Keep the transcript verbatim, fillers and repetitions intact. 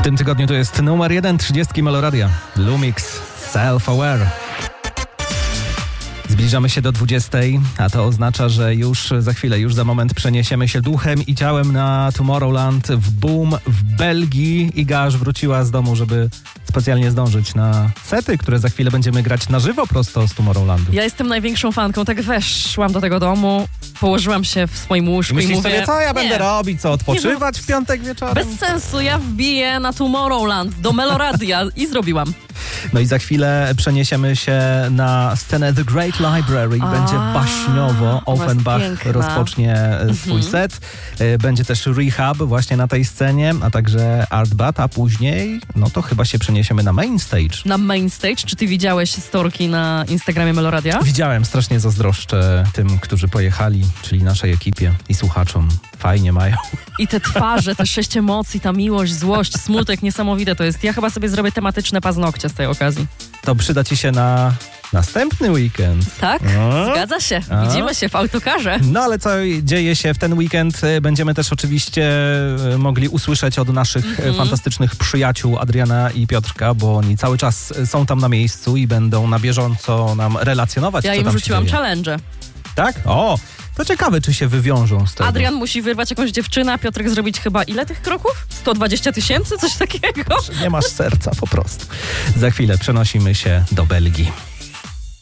tym tygodniu to jest numer jeden trzydziestki Meloradia. Lumix, Self-Aware. Zbliżamy się do dwudziestej, a to oznacza, że już za chwilę, już za moment przeniesiemy się duchem i ciałem na Tomorrowland w Boom w Belgii. Iga aż wróciła z domu, żeby specjalnie zdążyć na sety, które za chwilę będziemy grać na żywo prosto z Tomorrowlandu. Ja jestem największą fanką, tak weszłam do tego domu, położyłam się w swoim łóżku i, Myślisz i mówię... sobie, co ja nie, będę robić, co odpoczywać w piątek wieczorem? Bez sensu, ja wbiję na Tomorrowland, do Meloradia i zrobiłam. No i za chwilę przeniesiemy się na scenę The Great Library. A, Będzie baśniowo. Offenbach rozpocznie swój mhm. set. Będzie też Rehab właśnie na tej scenie, a także Art Bat, a później, no to chyba się przeniesiemy na Main Stage. Na Main Stage? Czy ty widziałeś storki na Instagramie Meloradia? Widziałem, strasznie zazdroszczę tym, którzy pojechali, czyli naszej ekipie i słuchaczom. Fajnie mają. I te twarze, te sześć emocji, ta miłość, złość, smutek, niesamowite to jest. Ja chyba sobie zrobię tematyczne paznokcie z tej okazji. To przyda ci się na następny weekend. Tak? A? Zgadza się. A? Widzimy się w autokarze. No ale co dzieje się w ten weekend? Będziemy też oczywiście mogli usłyszeć od naszych mm-hmm. fantastycznych przyjaciół Adriana i Piotrka, bo oni cały czas są tam na miejscu i będą na bieżąco nam relacjonować, ja co im tam rzuciłam się dzieje. challenge. Tak? O! To ciekawe, czy się wywiążą z tego. Adrian musi wyrwać jakąś dziewczynę, a Piotrek zrobić chyba ile tych kroków? sto dwadzieścia tysięcy? Coś takiego? Nie masz serca po prostu. Za chwilę przenosimy się do Belgii.